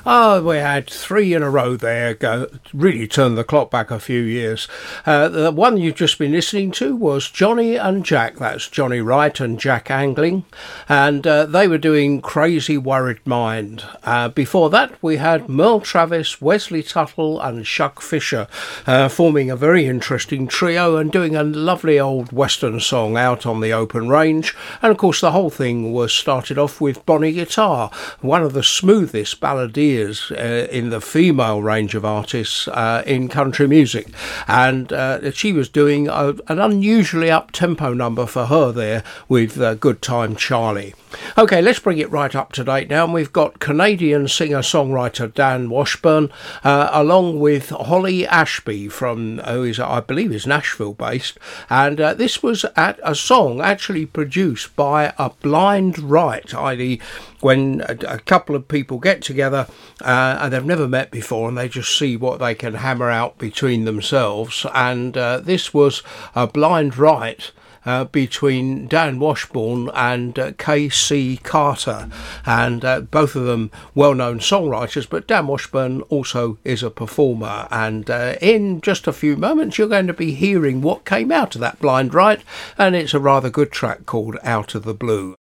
Oh, we had three in a row there. Really turned the clock back a few years. The one you've just been listening to was Johnny and Jack. That's Johnny Wright and Jack Angling. And they were doing Crazy Worried Mind. Before that, we had Merle Travis, Wesley Tuttle and Shuck Fisher forming a very interesting trio and doing a lovely old Western song, Out on the Open Range. And of course, the whole thing was started off with Bonnie Guitar, one of the smoothest balladeers in the female range of artists in country music, and she was doing an unusually up-tempo number for her there with Good Time Charlie. Okay, let's bring it right up to date now, and we've got Canadian singer-songwriter Dan Washburn along with Holly Ashby from who is, I believe, is Nashville based, and this was a song actually produced by a blind right, i.e. when a couple of people get together and they've never met before and they just see what they can hammer out between themselves. And this was a blind right between Dan Washburn and K.C. Carter, and both of them well-known songwriters, but Dan Washburn also is a performer, and in just a few moments you're going to be hearing what came out of that blind right, and it's a rather good track called Out of the Blue.